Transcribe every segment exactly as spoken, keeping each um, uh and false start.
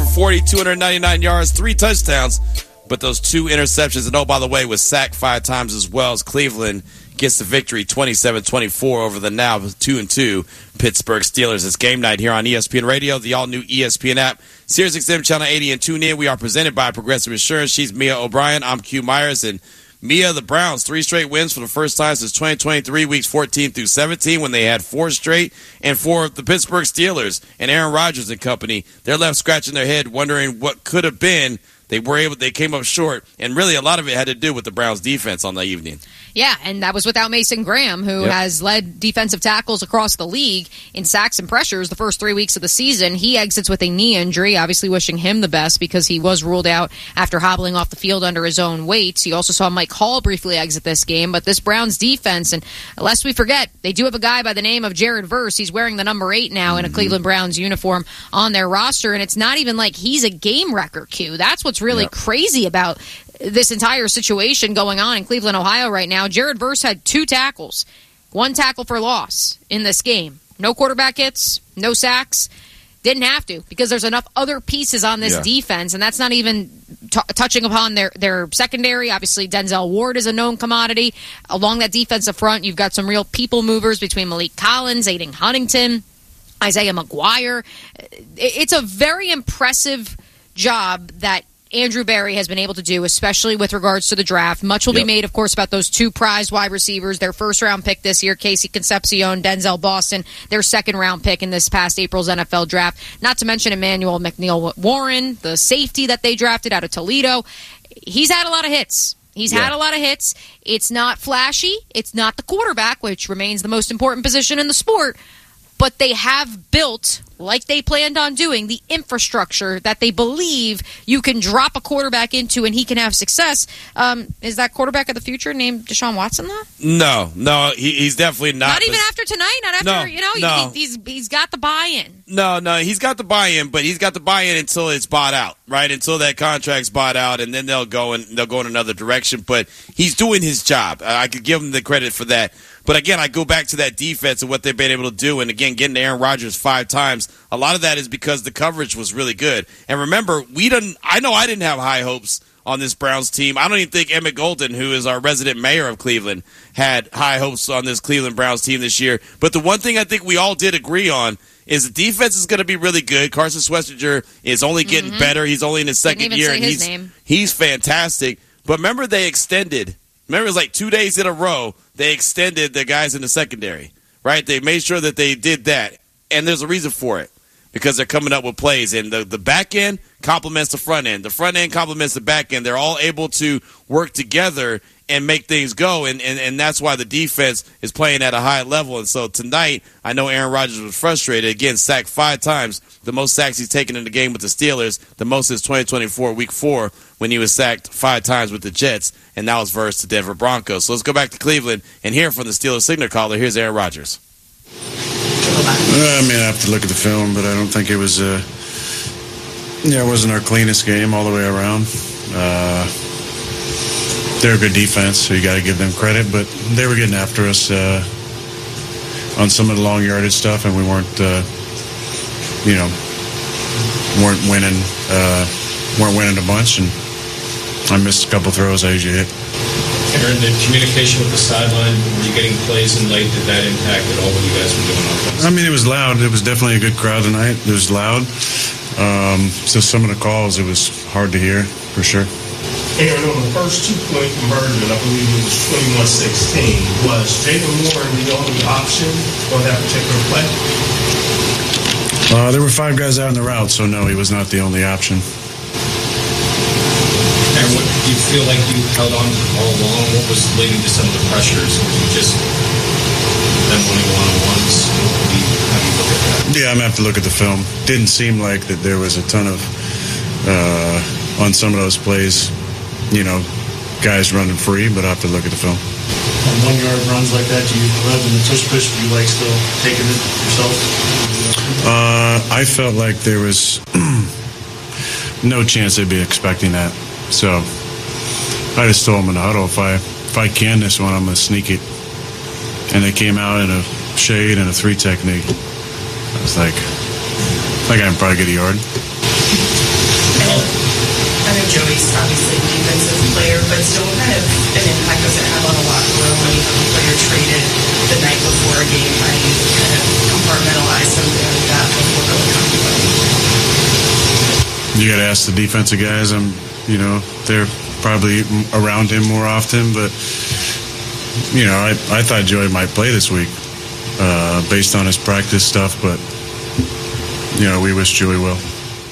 forty, two hundred ninety-nine yards, three touchdowns, but those two interceptions. And oh, by the way, was sacked five times as well as Cleveland gets the victory twenty-seven twenty-four over the now two and two Pittsburgh Steelers. It's game night here on E S P N Radio, the all-new E S P N app, Sirius X M Channel eighty, and tune in. We are presented by Progressive Insurance. She's Mia O'Brien. I'm Q Myers. And Mia, the Browns, three straight wins for the first time since twenty twenty-three, weeks fourteen through seventeen, when they had four straight. And for the Pittsburgh Steelers and Aaron Rodgers and company, they're left scratching their head wondering what could have been. They were able, they came up short, and really a lot of it had to do with the Browns' defense on the evening. Yeah, and that was without Mason Graham, who yep. has led defensive tackles across the league in sacks and pressures the first three weeks of the season. He exits with a knee injury, obviously wishing him the best because he was ruled out after hobbling off the field under his own weight. You also saw Mike Hall briefly exit this game, but this Browns defense, and lest we forget, they do have a guy by the name of Jared Verse. He's wearing the number eight now mm-hmm. in a Cleveland Browns uniform on their roster, and it's not even like he's a game wrecker, Q. That's what's really yep. crazy about this entire situation going on in Cleveland, Ohio right now. Jared Verse had two tackles, one tackle for loss in this game. No quarterback hits, no sacks. Didn't have to because there's enough other pieces on this yeah. defense, and that's not even t- touching upon their, their secondary. Obviously, Denzel Ward is a known commodity. Along that defensive front, you've got some real people movers between Malik Collins, Aiden Huntington, Isaiah McGuire. It's a very impressive job that Andrew Berry has been able to do, especially with regards to the draft. Much will yep. be made, of course, about those two prized wide receivers, their first-round pick this year, Casey Concepcion, Denzel Boston, their second-round pick in this past April's N F L draft. Not to mention Emmanuel McNeil Warren, the safety that they drafted out of Toledo. He's had a lot of hits. He's yeah. had a lot of hits. It's not flashy. It's not the quarterback, which remains the most important position in the sport. But they have built, like they planned on doing, the infrastructure that they believe you can drop a quarterback into and he can have success. Um, is that quarterback of the future named Deshaun Watson, though? No, no, he, he's definitely not. Not even after tonight? Not after, no, you know, no. he, he's he's got the buy-in. No, no, he's got the buy-in, but he's got the buy-in until it's bought out, right? Until that contract's bought out, and then they'll go in, they'll go in another direction. But he's doing his job. I could give him the credit for that. But again, I go back to that defense and what they've been able to do. And again, getting Aaron Rodgers five times, a lot of that is because the coverage was really good. And remember, we didn't. I know I didn't have high hopes on this Browns team. I don't even think Emmett Golden, who is our resident mayor of Cleveland, had high hopes on this Cleveland Browns team this year. But the one thing I think we all did agree on is the defense is going to be really good. Carson Schwarzenegger is only getting mm-hmm. better. He's only in his second Didn't even year, say and his he's name. he's fantastic. But remember, they extended. Remember, it was like two days in a row, they extended the guys in the secondary, right? They made sure that they did that, and there's a reason for it, because they're coming up with plays, and the, the back end complements the front end. The front end complements the back end. They're all able to work together and make things go, and, and, and that's why the defense is playing at a high level. And so tonight, I know Aaron Rodgers was frustrated. Again, sacked five times, the most sacks he's taken in the game with the Steelers, the most since twenty twenty-four, week four, when he was sacked five times with the Jets, and now it's versus the Denver Broncos. So let's go back to Cleveland and hear from the Steelers signal caller. Here's Aaron Rodgers. I mean, I have to look at the film, but I don't think it was, uh, yeah, it wasn't our cleanest game all the way around. Uh, they're a good defense, so you got to give them credit, but they were getting after us uh, on some of the long yardage stuff, and we weren't, uh, you know, weren't winning, uh, weren't winning a bunch, and I missed a couple throws I usually hit. Aaron, the communication with the sideline, were you getting plays in late? Did that impact at all what you guys were doing on offense? I mean, it was loud. It was definitely a good crowd tonight. It was loud. Um, so some of the calls, it was hard to hear, for sure. Aaron, on the first two-point conversion, I believe it was twenty-one sixteen, was Jalen Warren the only option on that particular play? Uh, there were five guys out in the route, so no, he was not the only option. Aaron, what did you feel like you held on to all along? What was leading to some of the pressures? Was it just them winning one-on-ones? How do you look at that? Yeah, I'm going to have to look at the film. Didn't seem like that there was a ton of, uh, on some of those plays, you know, guys running free, but I have to look at the film. On one-yard runs like that, do you love in the tush-push? Do you like still taking it yourself? Uh, I felt like there was no chance they'd be expecting that. So I just told them in the huddle, if I, if I can this one, I'm going to sneak it. And they came out in a shade and a three technique. I was like, I think I can probably get a yard. but still, what kind of an impact does it have on the locker room when you have a player traded the night before a game? How do you kind of compartmentalize something like that before really contemplating? You got to ask the defensive guys. I'm, you know, they're probably around him more often, but you know, I I thought Joey might play this week uh, based on his practice stuff, but you know, we wish Joey well.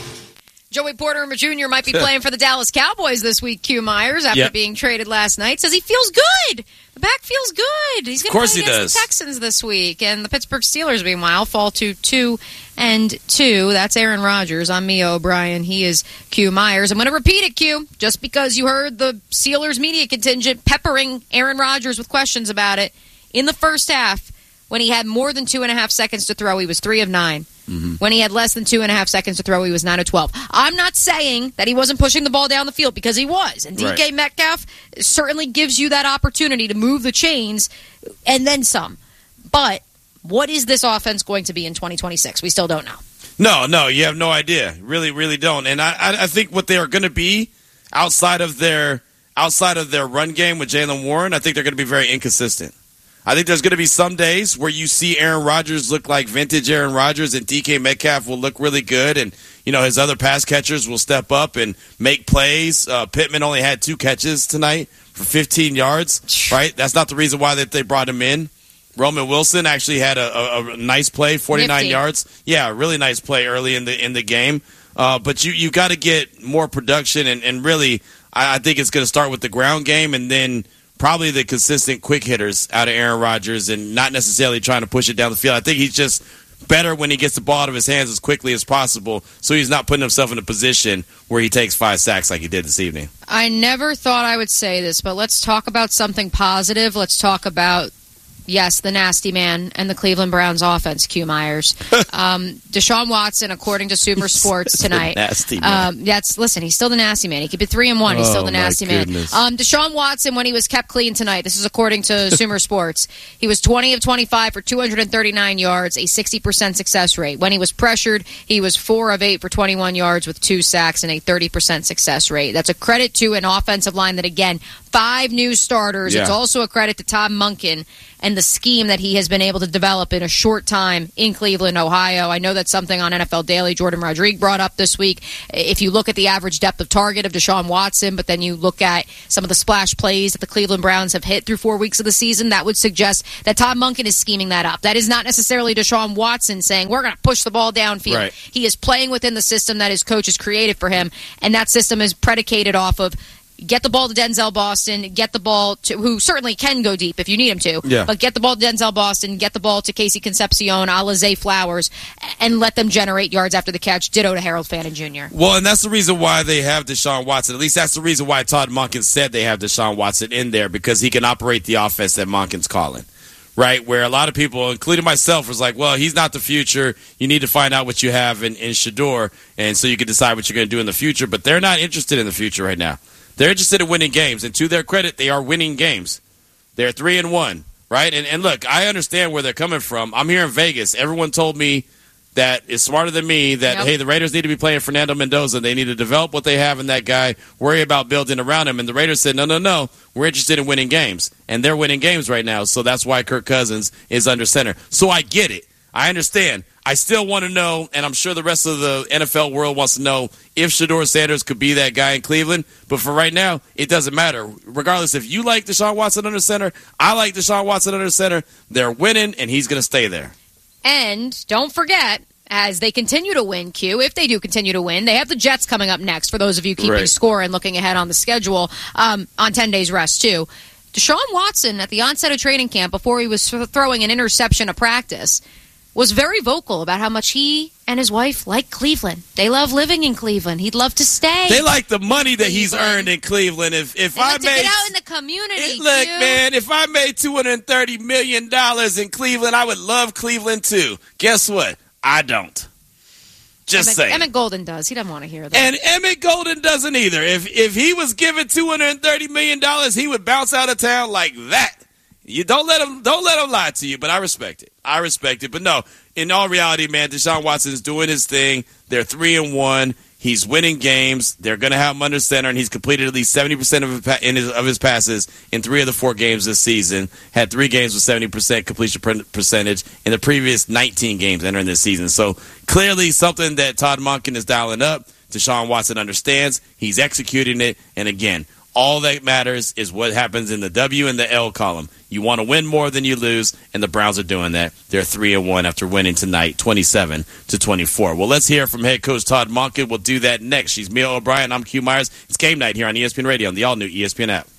Joey Porter Junior might be playing for the Dallas Cowboys this week, Q Myers, after yep. being traded last night. Says he feels good. The back feels good. He's going to play against does. the Texans this week. And the Pittsburgh Steelers, meanwhile, fall to two and two. That's Aaron Rodgers. I'm Mia O'Brien. He is Q Myers. I'm going to repeat it, Q, just because you heard the Steelers media contingent peppering Aaron Rodgers with questions about it. In the first half, when he had more than two and a half seconds to throw, he was three of nine. Mm-hmm. When he had less than two and a half seconds to throw, he was nine of twelve. I'm not saying that he wasn't pushing the ball down the field, because he was. And D K right. Metcalf certainly gives you that opportunity to move the chains and then some. But what is this offense going to be in twenty twenty-six? We still don't know. No, no, you have no idea. Really, really don't. And I, I, I think what they are going to be outside of their outside of their run game with Jaylen Warren, I think they're going to be very inconsistent. I think there's going to be some days where you see Aaron Rodgers look like vintage Aaron Rodgers, and D K Metcalf will look really good, and you know his other pass catchers will step up and make plays. Uh, Pittman only had two catches tonight for fifteen yards, right? That's not the reason why that they brought him in. Roman Wilson actually had a, a, a nice play, forty-nine Nifty. yards. Yeah, really nice play early in the in the game. Uh, but you you got to get more production, and, and really, I, I think it's going to start with the ground game, and then probably the consistent quick hitters out of Aaron Rodgers, and not necessarily trying to push it down the field. I think he's just better when he gets the ball out of his hands as quickly as possible, so he's not putting himself in a position where he takes five sacks like he did this evening. I never thought I would say this, but let's talk about something positive. Let's talk about, yes, the nasty man and the Cleveland Browns offense, Q Myers. um, Deshaun Watson, according to Sumer Sports tonight. nasty man. Um, that's, listen, he's still the nasty man. He could be three and one. He's Oh, still the my nasty man. goodness. Um, Deshaun Watson, when he was kept clean tonight, this is according to Sumer Sports, he was twenty of twenty-five for two hundred thirty-nine yards, a sixty percent success rate. When he was pressured, he was four of eight for twenty-one yards with two sacks and a thirty percent success rate. That's a credit to an offensive line that, again, five new starters. Yeah. It's also a credit to Tom Monken and the scheme that he has been able to develop in a short time in Cleveland, Ohio. I know that's something on N F L Daily Jordan Rodriguez brought up this week. If you look at the average depth of target of Deshaun Watson, but then you look at some of the splash plays that the Cleveland Browns have hit through four weeks of the season, that would suggest that Tom Monken is scheming that up. That is not necessarily Deshaun Watson saying, we're going to push the ball downfield. Right. He is playing within the system that his coach has created for him, and that system is predicated off of get the ball to Denzel Boston, get the ball to, who certainly can go deep if you need him to, yeah. but get the ball to Denzel Boston, get the ball to Casey Concepcion, a la Zay Flowers, and let them generate yards after the catch. Ditto to Harold Fannin Junior Well, and that's the reason why they have Deshaun Watson. At least that's the reason why Todd Monken said they have Deshaun Watson in there, because he can operate the offense that Monken's calling. Right, where a lot of people, including myself, was like, well, he's not the future. You need to find out what you have in, in Shador, and so you can decide what you're going to do in the future. But they're not interested in the future right now. They're interested in winning games, and to their credit, they are winning games. They're three and one, right? And and look, I understand where they're coming from. I'm here in Vegas. Everyone told me that is smarter than me that, Yep. hey, the Raiders need to be playing Fernando Mendoza. They need to develop what they have in that guy, worry about building around him. And the Raiders said, no, no, no, we're interested in winning games. And they're winning games right now, so that's why Kirk Cousins is under center. So I get it. I understand. I still want to know, and I'm sure the rest of the N F L world wants to know, if Shador Sanders could be that guy in Cleveland. But for right now, it doesn't matter. Regardless, if you like Deshaun Watson under center, I like Deshaun Watson under center. They're winning, and he's going to stay there. And don't forget, as they continue to win, Q, if they do continue to win, they have the Jets coming up next, for those of you keeping Right. score and looking ahead on the schedule, um, on ten days rest, too. Deshaun Watson, at the onset of training camp, before he was throwing an interception of practice, was very vocal about how much he and his wife like Cleveland. They love living in Cleveland. He'd love to stay. They like the money that he's Cleveland. earned in Cleveland. If if They I love to made get out in the community, It- look, Q. man, if I made two hundred thirty million dollars in Cleveland, I would love Cleveland too. Guess what? I don't. Just Emmett, saying. Emmett Golden does. He doesn't want to hear that. And Emmett Golden doesn't either. If if he was given two hundred thirty million dollars, he would bounce out of town like that. You don't let him don't let him lie to you, but I respect it. I respect it. But no, in all reality, man, Deshaun Watson is doing his thing. They're three and one. He's winning games. They're going to have him under center, and he's completed at least seventy percent of his, in his, of his passes in three of the four games this season. Had three games with seventy percent completion percentage in the previous nineteen games entering this season. So clearly something that Todd Monken is dialing up. Deshaun Watson understands. He's executing it. And again, all that matters is what happens in the W and the L column. You want to win more than you lose, and the Browns are doing that. They're three and one after winning tonight, twenty-seven to twenty-four. Well, let's hear from head coach Todd Monken. We'll do that next. She's Mia O'Brien. I'm Q Myers. It's game night here on E S P N Radio on the all-new E S P N app.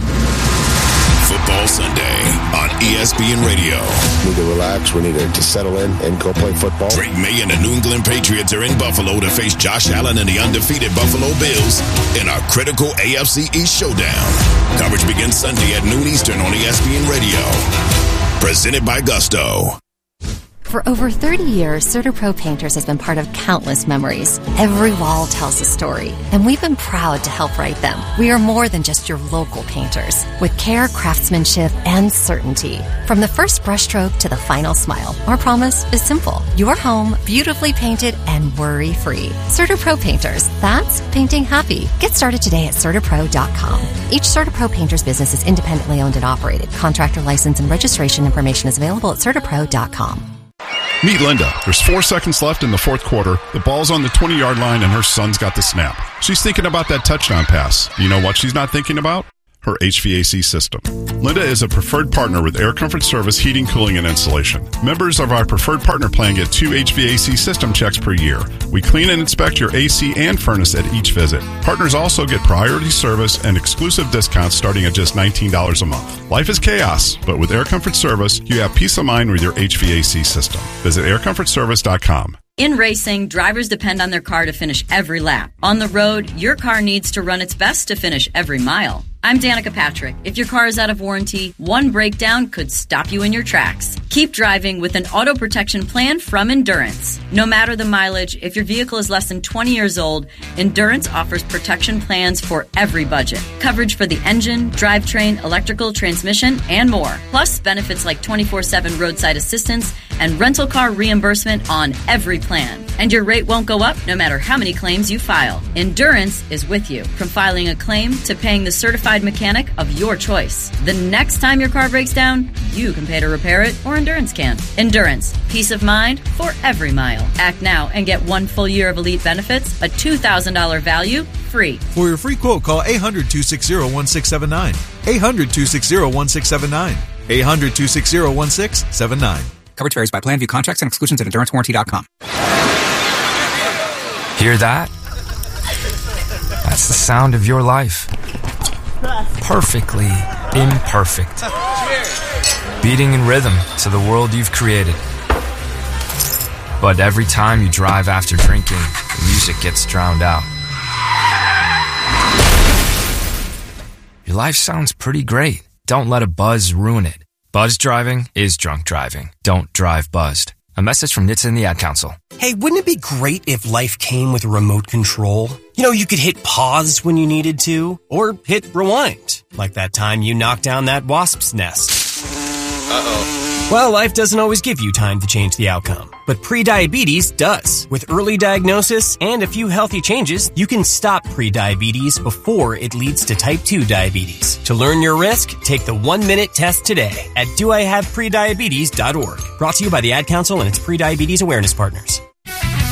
Football Sunday on E S P N Radio. We need to relax. We need to, to settle in and go play football. Drake May and the New England Patriots are in Buffalo to face Josh Allen and the undefeated Buffalo Bills in a critical A F C East showdown. Coverage begins Sunday at noon Eastern on E S P N Radio. Presented by Gusto. For over thirty years, CertaPro Painters has been part of countless memories. Every wall tells a story, and we've been proud to help write them. We are more than just your local painters, with care, craftsmanship, and certainty. From the first brushstroke to the final smile, our promise is simple. Your home, beautifully painted and worry-free. CertaPro Painters, that's painting happy. Get started today at Certa Pro dot com. Each CertaPro Painters business is independently owned and operated. Contractor license and registration information is available at Certa Pro dot com. Meet Linda. There's four seconds left in the fourth quarter. The ball's on the twenty-yard line, and her son's got the snap. She's thinking about that touchdown pass. You know what she's not thinking about? Her H V A C system. Linda is a preferred partner with Air Comfort Service Heating, Cooling, and Installation. Members of our preferred partner plan get two H V A C system checks per year. We clean and inspect your A C and furnace at each visit. Partners also get priority service and exclusive discounts starting at just nineteen dollars a month. Life is chaos, but with Air Comfort Service, you have peace of mind with your H V A C system. Visit air comfort service dot com. In racing, drivers depend on their car to finish every lap. On the road, your car needs to run its best to finish every mile. I'm Danica Patrick. If your car is out of warranty, one breakdown could stop you in your tracks. Keep driving with an auto protection plan from Endurance. No matter the mileage, if your vehicle is less than twenty years old, Endurance offers protection plans for every budget. Coverage for the engine, drivetrain, electrical, transmission, and more. Plus benefits like twenty-four seven roadside assistance and rental car reimbursement on every plan. And your rate won't go up no matter how many claims you file. Endurance is with you, from filing a claim to paying the certified mechanic of your choice. The next time your car breaks down, you can pay to repair it, or Endurance can. Endurance, peace of mind for every mile. Act now and get one full year of elite benefits, a two thousand dollars value, free. For your free quote, call eight hundred, two six zero, one six seven nine. eight hundred, two six zero, one six seven nine. eight hundred, two six zero, one six seven nine. Coverage varies by plan. View contracts and exclusions at endurance warranty dot com. Hear that? That's the sound of your life. Perfectly imperfect. Beating in rhythm to the world you've created. But every time you drive after drinking, the music gets drowned out. Your life sounds pretty great. Don't let a buzz ruin it. Buzz driving is drunk driving. Don't drive buzzed. A message from N H T S A and the Ad Council. Hey, wouldn't it be great if life came with a remote control? You know, you could hit pause when you needed to, or hit rewind, like that time you knocked down that wasp's nest. Uh-oh. Well, life doesn't always give you time to change the outcome, but prediabetes does. With early diagnosis and a few healthy changes, you can stop prediabetes before it leads to type two diabetes. To learn your risk, take the one-minute test today at do I have prediabetes dot org. Brought to you by the Ad Council and its prediabetes awareness partners.